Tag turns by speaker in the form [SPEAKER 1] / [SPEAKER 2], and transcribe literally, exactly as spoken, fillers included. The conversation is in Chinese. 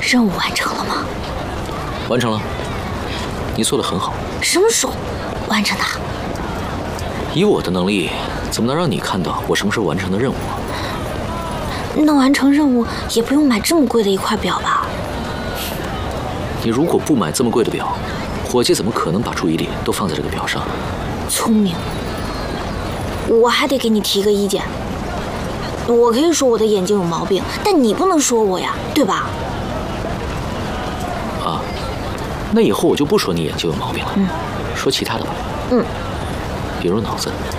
[SPEAKER 1] 任务完成了吗？
[SPEAKER 2] 完成了，你做得很好。
[SPEAKER 1] 什么时候完成的？
[SPEAKER 2] 以我的能力，怎么能让你看到我什么时候完成的任务啊？
[SPEAKER 1] 那完成任务也不用买这么贵的一块表吧？
[SPEAKER 2] 你如果不买这么贵的表，伙计怎么可能把注意力都放在这个表上？
[SPEAKER 1] 聪明。我还得给你提个意见。我可以说我的眼睛有毛病，但你不能说我呀，对吧？
[SPEAKER 2] 啊，那以后我就不说你眼睛有毛病了，
[SPEAKER 1] 嗯，
[SPEAKER 2] 说其他的吧。
[SPEAKER 1] 嗯，
[SPEAKER 2] 比如脑子。